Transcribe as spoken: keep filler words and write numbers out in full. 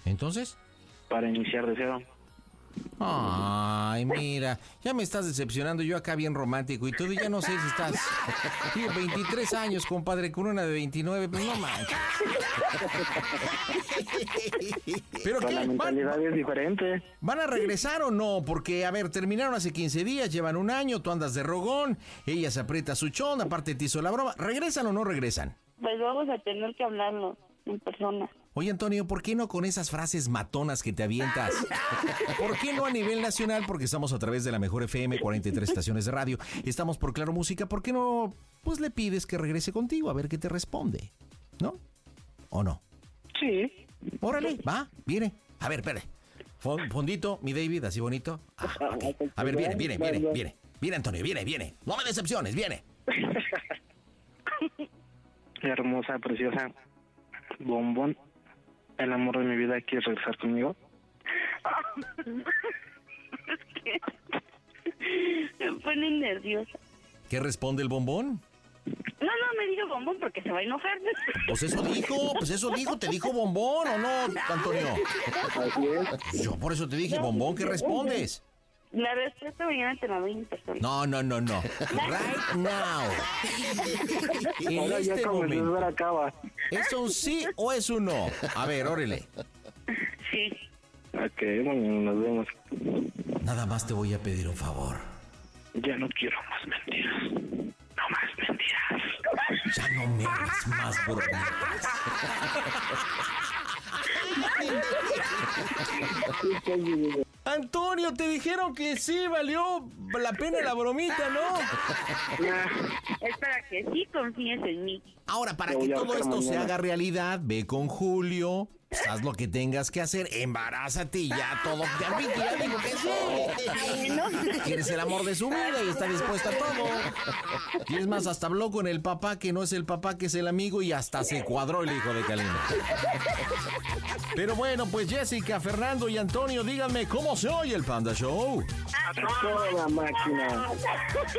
¿Entonces? Para iniciar de cero. Ay, mira, ya me estás decepcionando, yo acá bien romántico y todo, y ya no sé si estás... Tío, veintitrés años, compadre, con una de veintinueve, pues no manches. ¿Pero Con qué? la ¿Van, mentalidad es diferente. ¿Van a regresar o no? Porque, a ver, terminaron hace quince días, llevan un año, tú andas de rogón, ella se aprieta su chón, aparte te hizo la broma. ¿Regresan o no regresan? Pues vamos a tener que hablarlo en persona. Oye, Antonio, ¿por qué no con esas frases matonas que te avientas? ¿Por qué no a nivel nacional? Porque estamos a través de la Mejor F M, cuarenta y tres estaciones de radio. Estamos por Claro Música. ¿Por qué no, pues, le pides que regrese contigo a ver qué te responde? ¿No? ¿O no? Sí. Órale, va, viene. A ver, espere. Fon- Fondito, mi David, así bonito. Ah, ok. A ver, viene, viene, viene, viene. Viene, Antonio, viene, viene. No me decepciones, viene. Hermosa, preciosa. Bombón. El amor de mi vida, ¿quieres regresar conmigo? Es que me pone nerviosa. ¿Qué responde el bombón? No, no me diga bombón porque se va a enojar. Pues eso dijo, pues eso dijo, te dijo bombón, ¿o no, Antonio? Así es. Yo por eso te dije, bombón, ¿qué respondes? La respuesta mañana te la doy en persona. No, no, no, no. Right now. En Ahora ya este como el momento. ver acaba. ¿Es un sí o es un no? A ver, órale. Sí. Ok, bueno, nos vemos. Nada más te voy a pedir un favor. Ya no quiero más mentiras. No más mentiras. Ya no me hagas más bromas. Antonio, te dijeron que sí, valió la pena la bromita, ¿no? Es para que sí confíes en mí. Ahora, para Lo que voy a todo hacer esto se mañana. haga realidad, ve con Julio, pues, haz lo que tengas que hacer, embarázate y ya todo. Ya, vi que ya digo que sí. No. Quieres el amor de su vida y está dispuesta a todo. Y es más, hasta habló con el papá que no es el papá, que es el amigo, y hasta se cuadró el hijo de Kalina. Pero bueno, pues Jessica, Fernando y Antonio, díganme cómo se oye el Panda Show. A toda máquina.